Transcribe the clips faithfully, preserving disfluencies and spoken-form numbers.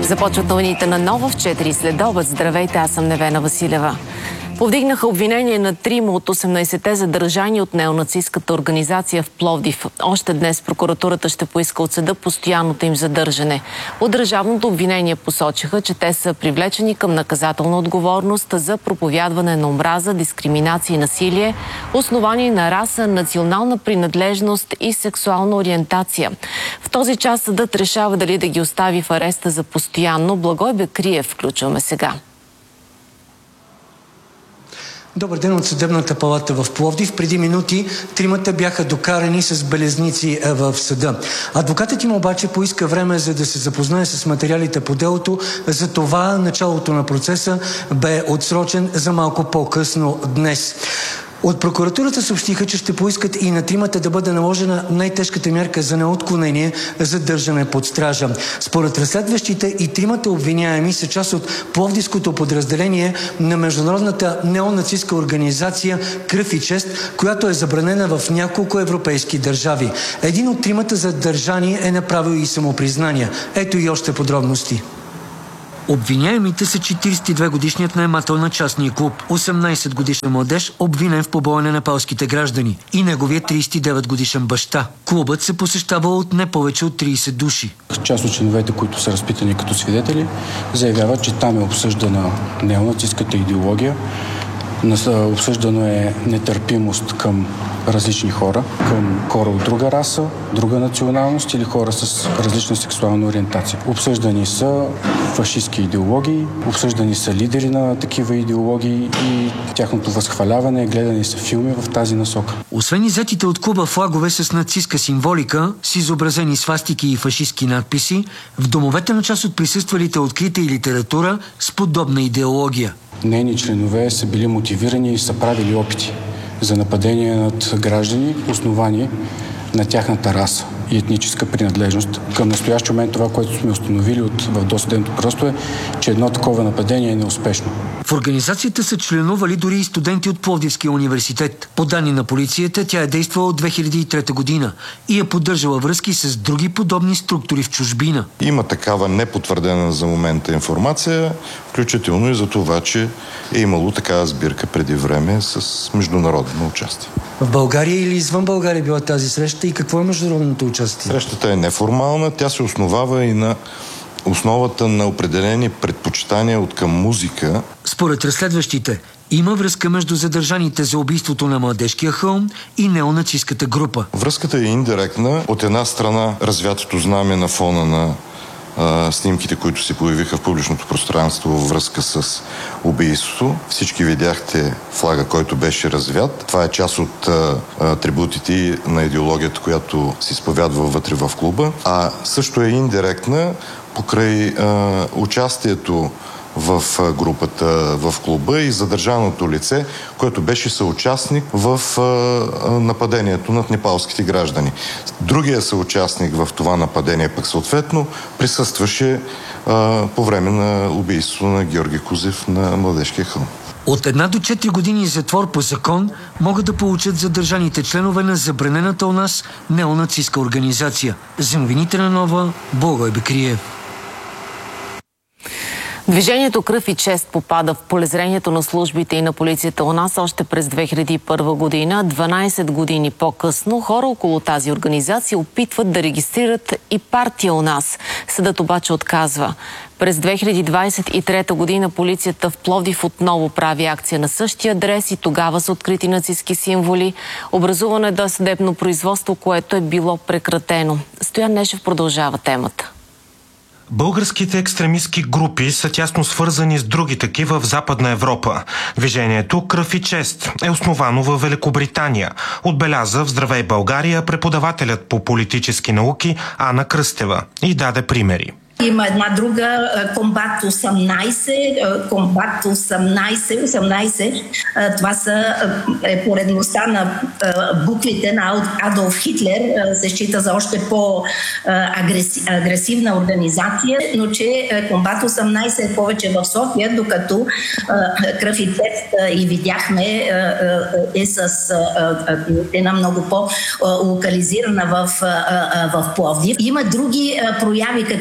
Започват новините на ново в четири след обед. Здравейте, аз съм Невена Василева. Повдигнаха обвинение на трима от осемнайсетте задържани от неонацистската организация в Пловдив. Още днес прокуратурата ще поиска от съда постоянното им задържане. От държавното обвинение посочиха, че те са привлечени към наказателна отговорност за проповядване на омраза, дискриминация и насилие, основани на раса, национална принадлежност и сексуална ориентация. В този час съдът решава дали да ги остави в ареста за постоянно. Благой Бекриев включваме сега. Добър ден от Съдебната палата в Пловдив. Преди минути тримата бяха докарани с белезници в съда. Адвокатът им обаче поиска време, за да се запознае с материалите по делото. За това началото на процеса бе отсрочен за малко по-късно днес. От прокуратурата съобщиха, че ще поискат и на тримата да бъде наложена най-тежката мярка за неотклонение за държане под стража. Според разследващите и тримата обвиняеми са част от пловдивското подразделение на международната неонацистска организация Кръв и чест, която е забранена в няколко европейски държави. Един от тримата задържани е направил и самопризнания. Ето и още подробности. Обвиняемите са четирийсет и две годишният наемател на частния клуб, осемнайсет годишен младеж, обвинен в побоя на непалските граждани, и неговият трийсет и девет годишен баща. Клубът се посещава от не повече от трийсет души. Част от членовете, които са разпитани като свидетели, заявяват, че там е обсъждана неонацистската идеология, обсъждано е нетърпимост към различни хора, към хора от друга раса, друга националност или хора с различна сексуална ориентация. Обсъждани са фашистски идеологии, обсъждани са лидери на такива идеологии и тяхното възхваляване, гледани са филми в тази насока. Освен иззетите от клуба флагове с нацистска символика, с изобразени свастики и фашистски надписи, в домовете на част от присъствалите открита и литература с подобна идеология. Нейни членове са били мотивирани и са правили опити за нападение над граждани, основани на тяхната раса и етническа принадлежност. Към настоящ момент това, което сме установили от, в досъдебното просто е, че едно такова нападение е неуспешно. В организацията са членували дори и студенти от Пловдивския университет. По данни на полицията, тя е действала от две хиляди и трета година и е поддържала връзки с други подобни структури в чужбина. Има такава непотвърдена за момента информация, включително и за това, че е имало такава сбирка преди време с международно участие. В България или извън България била тази среща и какво е международното участие? Срещата е неформална, тя се основава и на основата на определени предпочитания от към музика. Според разследващите, има връзка между задържаните за убийството на Младежкия хълм и неонацистската група. Връзката е индиректна. От една страна развятото знаме на фона на а, снимките, които се появиха в публичното пространство във връзка с убийството. Всички видяхте флага, който беше развят. Това е част от а, атрибутите на идеологията, която се изповядва вътре в клуба. А също е индиректна покрай а, участието в групата, в клуба и задържаното лице, което беше съучастник в а, нападението над непалските граждани. Другия съучастник в това нападение пък съответно присъстваше а, по време на убийството на Георги Кузев на Младежкия хълм. От една до четири години затвор по закон могат да получат задържаните членове на забранената у нас неонацистска организация. За новините на Нова, Благой Бекриев. Движението Кръв и чест попада в полезрението на службите и на полицията у нас още през две хиляди и първа година. дванайсет години по-късно хора около тази организация опитват да регистрират и партия у нас. Съдът обаче отказва. През две хиляди двадесет и трета година полицията в Пловдив отново прави акция на същия адрес и тогава са открити нацистски символи. Образувано е досъдебно производство, което е било прекратено. Стоян Нешев продължава темата. Българските екстремистски групи са тясно свързани с други такива в Западна Европа. Движението Кръв и чест е основано в Великобритания. Отбеляза в Здравей България преподавателят по политически науки Ана Кръстева и даде примери. Има една друга, Комбат осемнайсет, Комбат осемнайсет, осемнайсет, това са е поредността на буквите на Адолф Хитлер, се счита за още по-агресивна организация, но че Комбат осемнайсет е повече в София, докато Кръв и чест и видяхме е с една много по-локализирана в, в Пловдив. Има други прояви, каквито са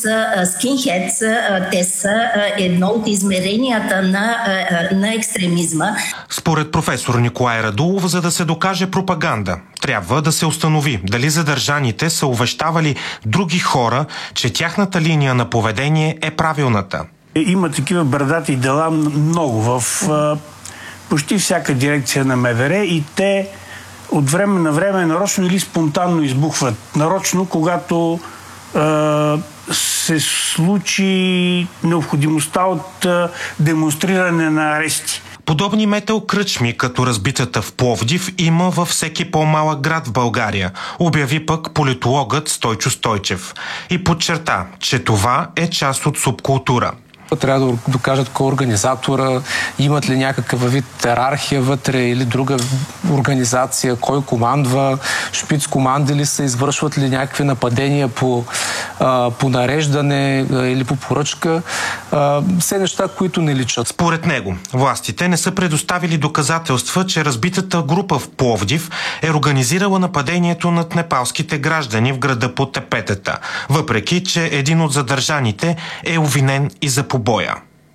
са скинхедс, те са едно от измеренията на, на екстремизма. Според професор Николай Радулов, за да се докаже пропаганда, трябва да се установи дали задържаните са увещавали други хора, че тяхната линия на поведение е правилната. Има такива бърдати дела много в а, почти всяка дирекция на МВР и те от време на време нарочно или спонтанно избухват. Нарочно, когато а, се случи необходимостта от а, демонстриране на арести. Подобни метал кръчми, като разбитата в Пловдив, има във всеки по-малък град в България, обяви пък политологът Стойчо Стойчев. И подчерта, че това е част от субкултура. Трябва да докажат кой организатора, имат ли някакъв вид иерархия вътре или друга организация, кой командва, шпиц команди ли са, извършват ли някакви нападения по, а, по нареждане а, или по поръчка. А, все неща, които не личат. Според него, властите не са предоставили доказателства, че разбитата група в Пловдив е организирала нападението над непалските граждани в града по Тепетата, въпреки че един от задържаните е обвинен и за боя.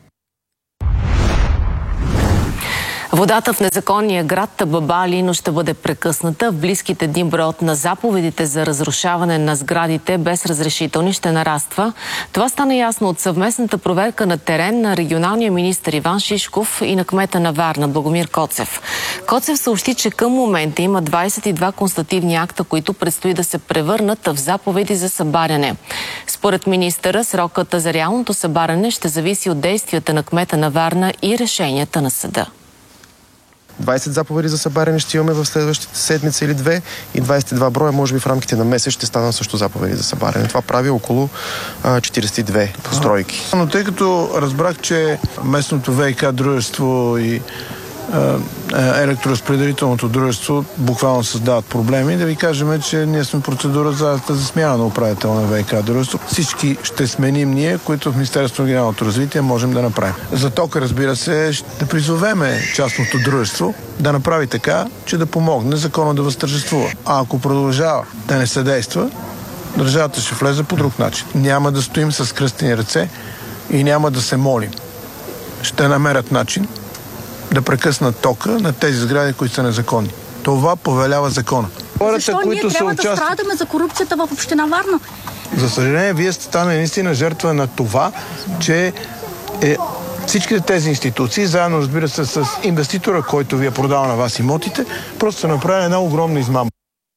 Водата в незаконния град Бабалино ще бъде прекъсната. В близките дни броят на заповедите за разрушаване на сградите без разрешителни ще нараства. Това стана ясно от съвместната проверка на терен на регионалния министър Иван Шишков и на кмета на Варна Благомир Коцев. Коцев съобщи, че към момента има двадесет и два констативни акта, които предстои да се превърнат в заповеди за събаряне. Според министъра, срокът за реалното събаряне ще зависи от действията на кмета на Варна и решенията на съда. двадесет заповеди за събаряне ще имаме в следващите седмица или две и двадесет и два броя, може би в рамките на месец ще станат също заповеди за събаряне. Това прави около а, четиридесет и две постройки. Но тъй като разбрах, че местното ВиК дружество и електроразпределителното дружество буквално създават проблеми, да ви кажем, че ние сме процедура за, за смяна на управител на ВиК дружество. Всички ще сменим ние, които в Министерството на регионалното развитие можем да направим. За тока, разбира се, ще призовеме частното дружество да направи така, че да помогне закона да възтържествува. А ако продължава да не съдейства, държавата ще влезе по друг начин. Няма да стоим с кръстени ръце и няма да се молим. Ще намерят начин да прекъснат тока на тези сгради, които са незаконни. Това повелява закона. Хората, Защо които ние трябва участ... да страдаме за корупцията в община Варна? За съжаление, вие сте станали наистина жертва на това, че е, всичките тези институции, заедно, разбира се, с инвеститора, който ви е продал на вас имотите, просто са направили една огромна измама.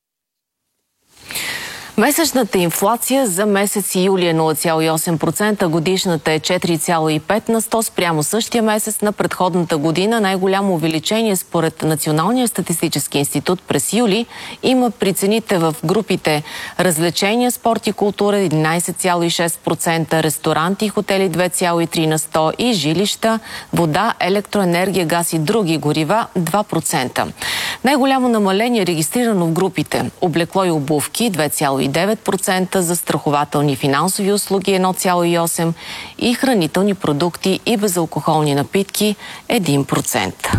Месечната инфлация за месец юли е нула цяло и осем процента, годишната е четири цяло и пет на сто спрямо същия месец на предходната година. Най-голямо увеличение според Националния статистически институт през юли има при цените в групите развлечения, спорт и култура единадесет цяло и шест процента, ресторанти и хотели две цяло и три на сто и жилища, вода, електроенергия, газ и други горива два процента. Най-голямо намаление е регистрирано в групите облекло и обувки две цяло и девет процента, застрахователни финансови услуги едно цяло и осем процента и хранителни продукти и безалкохолни напитки един процент.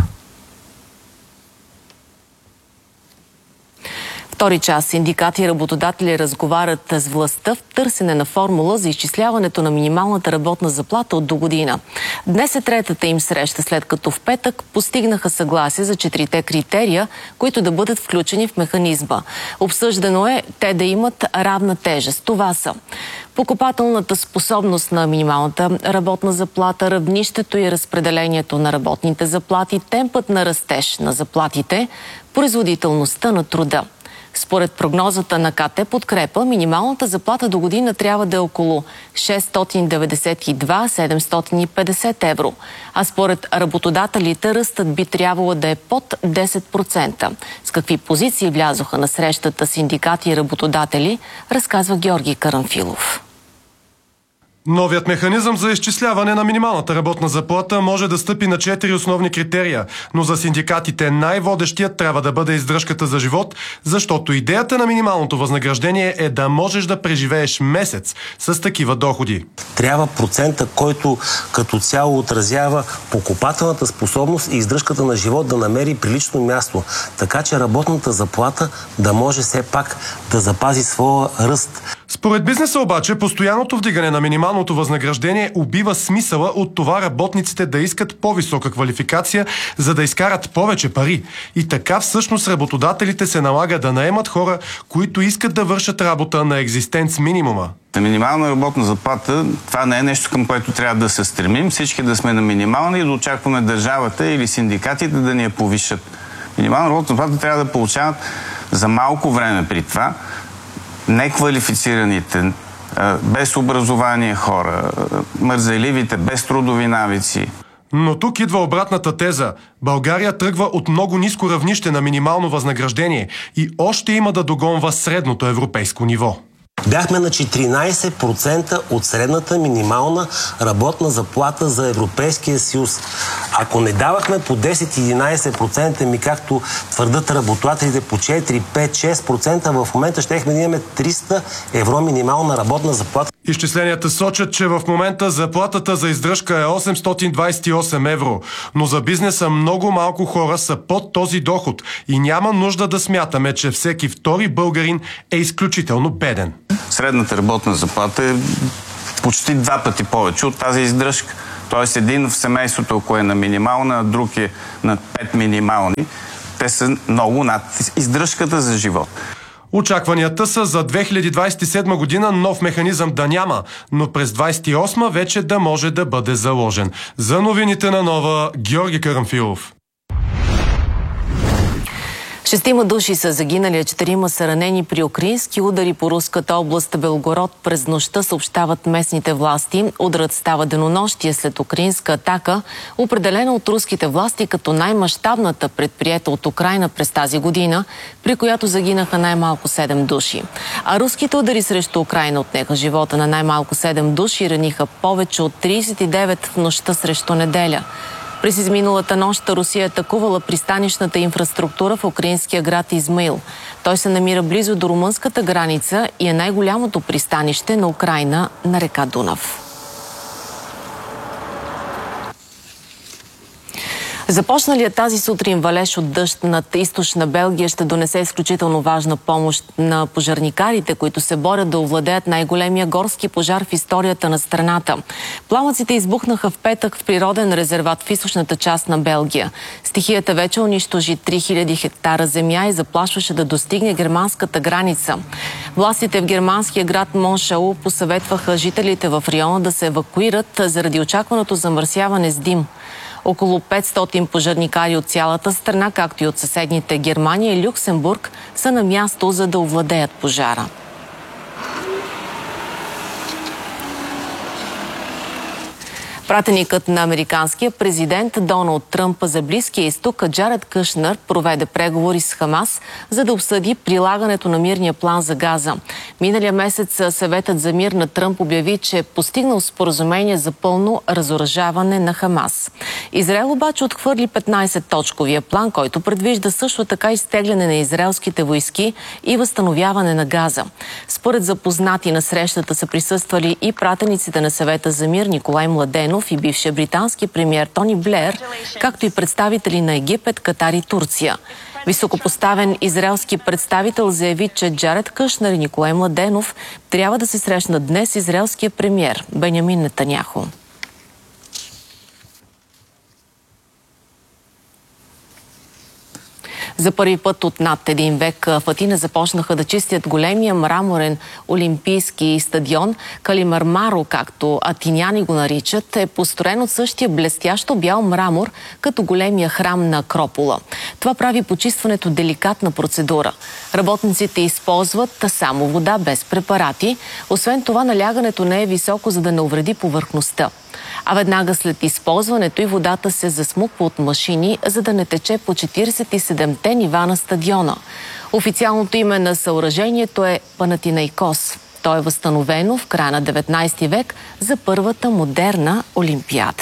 Втори час синдикати и работодатели разговарят с властта в търсене на формула за изчисляването на минималната работна заплата от до година. Днес е третата им среща, след като в петък постигнаха съгласие за четирите критерия, които да бъдат включени в механизма. Обсъждано е те да имат равна тежест. Това са покупателната способност на минималната работна заплата, равнището и разпределението на работните заплати, темпът на растеж на заплатите, производителността на труда. Според прогнозата на КТ Подкрепа, минималната заплата до година трябва да е около шестстотин деветдесет и два до седемстотин и петдесет евро, а според работодателите ръстът би трябвало да е под десет процента. С какви позиции влязоха на срещата синдикати и работодатели, разказва Георги Карамфилов. Новият механизъм за изчисляване на минималната работна заплата може да стъпи на четири основни критерия, но за синдикатите най-водещият трябва да бъде издръжката за живот, защото идеята на минималното възнаграждение е да можеш да преживееш месец с такива доходи. Трябва процента, който като цяло отразява покупателната способност и издръжката на живот да намери прилично място, така че работната заплата да може все пак да запази своя ръст. Според бизнеса обаче, постоянното вдигане на минималното възнаграждение убива смисъла от това работниците да искат по-висока квалификация, за да изкарат повече пари. И така всъщност работодателите се налага да наемат хора, които искат да вършат работа на екзистенц минимума. На минимална работна заплата, това не е нещо, към което трябва да се стремим. Всички да сме на минимална и да очакваме държавата или синдикатите да ни я повишат. Минимална работна заплата трябва да получават за малко време при това неквалифицираните, без образование хора, мързеливите, без трудови навици. Но тук идва обратната теза. България тръгва от много ниско равнище на минимално възнаграждение и още има да догонва средното европейско ниво. Бяхме на четиринайсет процента от средната минимална работна заплата за Европейския съюз. Ако не давахме по десет-единайсет процента, ми както твърдат работодателите по четири, пет, шест процента, в момента щехме да имаме триста евро минимална работна заплата. Изчисленията сочат, че в момента заплатата за издръжка е осемстотин двайсет и осем евро, но за бизнеса много малко хора са под този доход и няма нужда да смятаме, че всеки втори българин е изключително беден. Средната работна заплата е почти два пъти повече от тази издръжка. Тоест един в семейството, ако е на минимална, а друг е на пет минимални, те са много над издръжката за живот. Очакванията са за две хиляди двайсет и седма година нов механизъм да няма, но през двайсет и осма вече да може да бъде заложен. За новините на Нова, Георги Карамфилов. Шестима души са загинали, а четирима са ранени при украински удари по руската област Белгород през нощта, съобщават местните власти. Ударът става денонощие след украинска атака, определена от руските власти като най-мащабната предприета от Украйна през тази година, при която загинаха най-малко седем души. А руските удари срещу Украйна отнеха живота на най-малко седем души и раниха повече от трийсет и девет в нощта срещу неделя. През изминалата нощ Русия е атакувала пристанищната инфраструктура в украинския град Измаил. Той се намира близо до румънската граница и е най-голямото пристанище на Украйна на река Дунав. Започналият тази сутрин валеж от дъжд над източна Белгия ще донесе изключително важна помощ на пожарникарите, които се борят да овладеят най-големия горски пожар в историята на страната. Пламъците избухнаха в петък в природен резерват в източната част на Белгия. Стихията вече унищожи три хиляди хектара земя и заплашваше да достигне германската граница. Властите в германския град Моншау посъветваха жителите в района да се евакуират заради очакваното замърсяване с дим. Около петстотин пожарникари от цялата страна, както и от съседните Германия и Люксембург, са на място, за да овладеят пожара. Пратеникът на американския президент Доналд Тръмп за Близкия изток Джаред Кушнер проведе преговори с Хамас, за да обсъди прилагането на мирния план за Газа. Миналия месец съветът за мир на Тръмп обяви, че е постигнал споразумение за пълно разоръжаване на Хамас. Израел обаче отхвърли петнайсет-точковия план, който предвижда също така изтегляне на израелските войски и възстановяване на Газа. Според запознати на срещата са присъствали и пратениците на съвета за мир Николай Младенов и бившия британски премиер Тони Блеер, както и представители на Египет, Катар и Турция. Високопоставен израелски представител заяви, че Джаред Кушнер и Николай Младенов трябва да се срещнат днес с израелския премиер Бенямин Нетаняху. За първи път от над един век в Атина започнаха да чистят големия мраморен олимпийски стадион. Калимармаро, както атиняни го наричат, е построен от същия блестящо бял мрамор, като големия храм на Акропола. Това прави почистването деликатна процедура. Работниците използват само вода без препарати. Освен това, налягането не е високо, за да не увреди повърхността. А веднага след използването и водата се засмуква от машини, за да не тече по четирийсет и седемте нива на стадиона. Официалното име на съоръжението е Панатинаикос. То е възстановено в края на деветнайсети век за първата модерна олимпиада.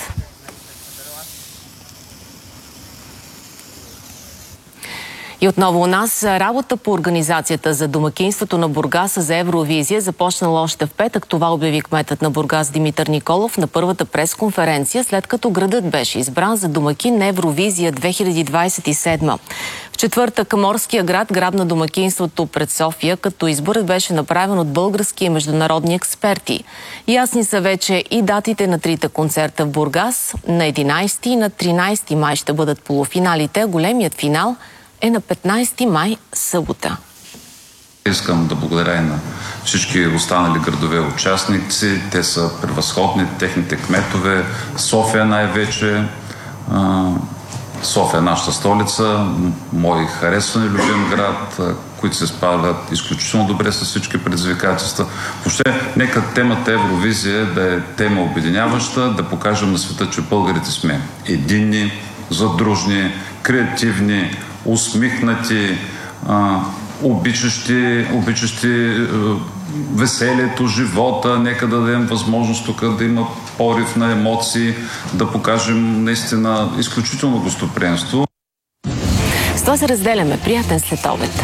И отново у нас работа по организацията за домакинството на Бургас за Евровизия започнала още в петък. Това обяви кметът на Бургас Димитър Николов на първата пресконференция, след като градът беше избран за домакин на Евровизия две хиляди двайсет и седма. В четвъртък морския град грабна домакинството пред София, като изборът беше направен от български и международни експерти. Ясни са вече и датите на трите концерта в Бургас. На единайсети и на тринайсети май ще бъдат полуфиналите. Големият финал е на петнайсети май, събота. Искам да благодаря и на всички останали градове участници. Те са превъзходни, техните кметове. София най-вече. София е нашата столица, мой харесван и любим град, които се справят изключително добре с всички предизвикателства. Въобще, нека темата Евровизия да е тема обединяваща, да покажем на света, че българите сме единни, задружни, креативни, усмихнати, а, обичащи, обичащи а, веселието, живота. Нека да дадем възможност тук да има порив на емоции, да покажем наистина изключително гостоприемство. С това се разделяме. Приятен следобед.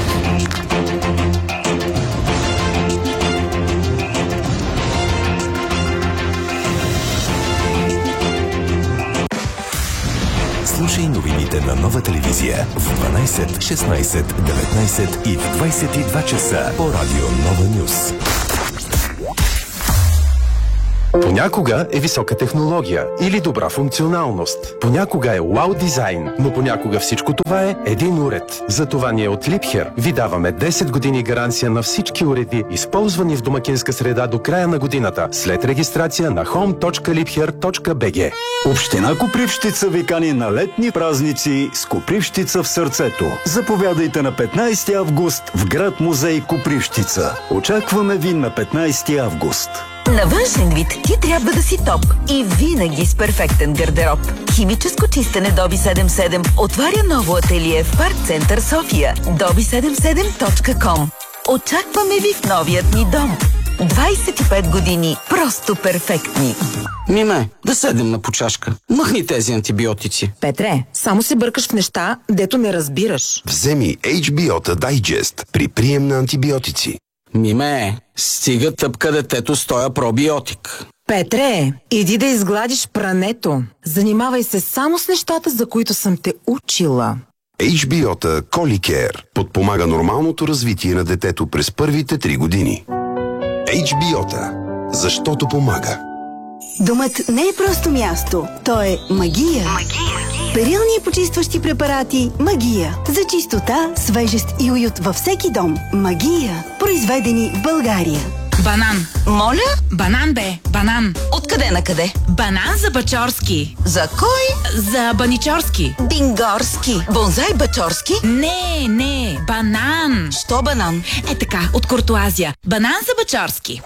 Слушай новините на Нова телевизия в дванайсет, шестнайсет, деветнайсет и в двайсет и два часа по радио Нова Нюс. Понякога е висока технология или добра функционалност. Понякога е уау дизайн, но понякога всичко това е един уред. Затова ние от Липхер ви даваме десет години гаранция на всички уреди, използвани в домакинска среда до края на годината, след регистрация на хоум точка липхер точка би джи. Община Копривщица ви кани на летни празници с Копривщица в сърцето. Заповядайте на петнайсети август в град музей Копривщица. Очакваме ви на петнайсети август. На външен вид ти трябва да си топ и винаги с перфектен гардероб. Химическо чистене Доби седемдесет и седем отваря ново ателие в Парк Център София. доби седемдесет и седем точка ком. Очакваме ви в новият ни дом. двайсет и пет години просто перфектни. Миме, да седем на почашка. Махни тези антибиотици. Петре, само се бъркаш в неща, дето не разбираш. Вземи Ейч Би О-та Digest при прием на антибиотици. Миме, стига тъпка детето с тоя пробиотик. Петре, иди да изгладиш прането. Занимавай се само с нещата, за които съм те учила. Ейч Би О-та Коликер подпомага нормалното развитие на детето през първите три години. Ейч Би О-та, защото помага. Домът не е просто място, то е магия. Магия. Перилни и почистващи препарати Магия. За чистота, свежест и уют във всеки дом. Магия. Произведени в България. Банан. Моля? Банан бе, банан. Откъде на къде? Банан за Бачорски. За кой? За Баничорски. Бингорски. Бонзай Бачорски? Не, не, банан. Що банан? Е така, от Куртуазия. Банан за Бачорски.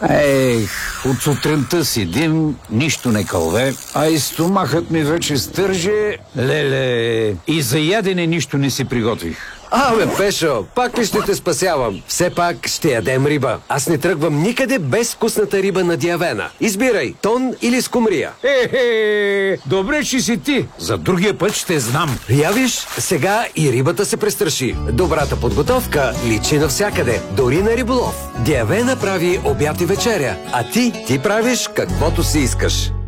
Ех, от сутринта седим, нищо не кълве, а и стомахът ми вече стърже. Леле, и за ядене нищо не си приготвих. Абе, Пешо, пак ли ще те спасявам? Все пак ще ядем риба. Аз не тръгвам никъде без вкусната риба на Диавена. Избирай, тон или скумрия. Е-хе, добре, че си ти. За другия път ще знам. Я виж, сега и рибата се престраши. Добрата подготовка личи навсякъде, дори на риболов. Диавена прави обяд и вечеря, а ти, ти правиш каквото си искаш.